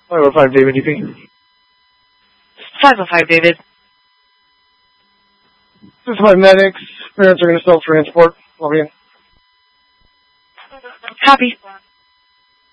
505 David, DP. 505 David. 5 medics. Parents are going to self-transport. Log in. Copy.